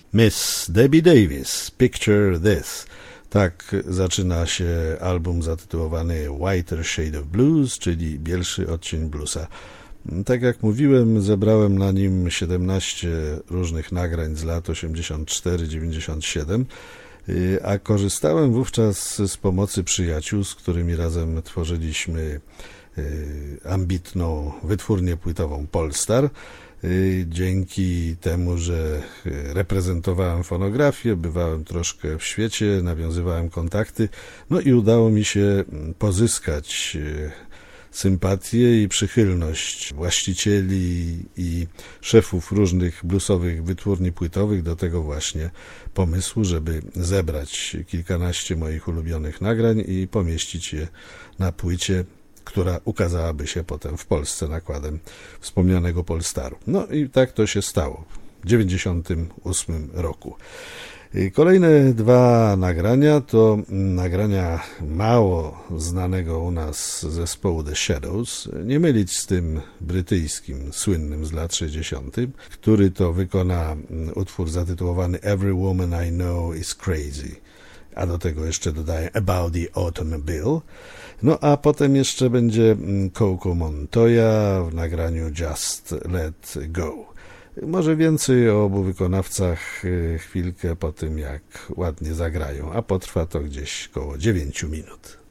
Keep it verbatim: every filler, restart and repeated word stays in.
Miss Debbie Davis, Picture This. Tak zaczyna się album zatytułowany Whiter Shade of Blues, czyli Bielszy odcień bluesa. Tak jak mówiłem, zebrałem na nim siedemnaście różnych nagrań z lat osiemdziesiąt cztery dziewięćdziesiąt siedem, a korzystałem wówczas z pomocy przyjaciół, z którymi razem tworzyliśmy ambitną wytwórnię płytową Polstar. Dzięki temu, że reprezentowałem fonografię, bywałem troszkę w świecie, nawiązywałem kontakty, no i udało mi się pozyskać sympatię i przychylność właścicieli i szefów różnych bluesowych wytwórni płytowych do tego właśnie pomysłu, żeby zebrać kilkanaście moich ulubionych nagrań i pomieścić je na płycie, która ukazałaby się potem w Polsce nakładem wspomnianego Polstaru. No i tak to się stało w dziewięćdziesiątym ósmym roku. Kolejne dwa nagrania to nagrania mało znanego u nas zespołu The Shadows, nie mylić z tym brytyjskim, słynnym z lat sześćdziesiątych, który to wykona utwór zatytułowany Every Woman I Know Is Crazy, a do tego jeszcze dodaję About the Automobile. No a potem jeszcze będzie Coco Montoya w nagraniu Just Let Go. Może więcej o obu wykonawcach chwilkę po tym, jak ładnie zagrają, a potrwa to gdzieś koło dziewięciu minut.